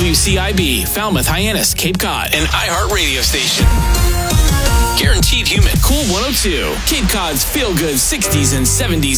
WCIB, Falmouth, Hyannis, Cape Cod, an iHeart radio station. Guaranteed humid, cool 102. Cape Cod's feel-good 60s and 70s